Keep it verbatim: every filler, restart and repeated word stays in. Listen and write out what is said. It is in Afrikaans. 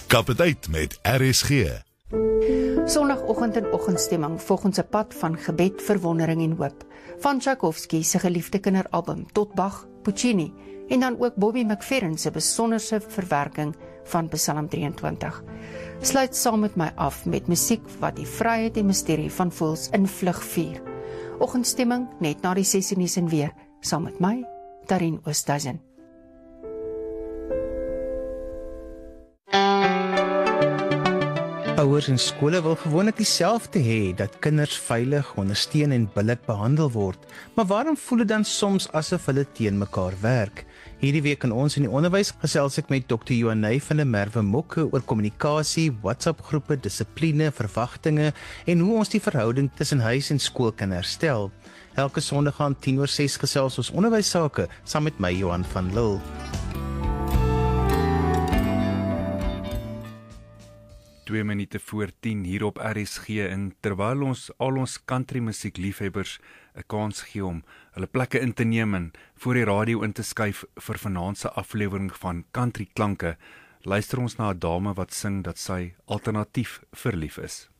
Kap het uit met R S G. Sondagoggend en oggendstemming volgens 'n pad van gebed, verwondering en hoop. Van Tchaikovsky se geliefde kinderalbum tot Bach, Puccini en dan ook Bobby McFerrin se besonderse verwerking van Psalm drieëntwintig. Sluit saam met my af met musiek wat die vryheid en misterie van voels in vlug vier. Oggendstemming net na die sessie nuus en weer, saam met my, Tarien Oosthuizen. Ouers en skole wil gewoonlik dieselfde hê, dat kinders veilig, ondersteun en billik behandel word. Maar waarom voel dit dan soms asof hulle teen mekaar werk? Hierdie week in ons in die onderwys gesels ek met dokter Johanay van der Merwe Mokke oor kommunikasie, WhatsApp-groepe, dissipline, verwagtinge en hoe ons die verhouding tussen huis en skool kan herstel. Elke Sondag aan tien oor ses gesels ons onderwysake saam met my Johan van Lille. Twee minute voor tien hier op R S G en terwyl ons al ons country musiek liefhebbers 'n kans gee om hulle plekke in te neem en voor die radio in te skuif vir vanaand se aflewering van Country Klanke, luister ons na 'n dame wat sing dat sy alternatief verlief is.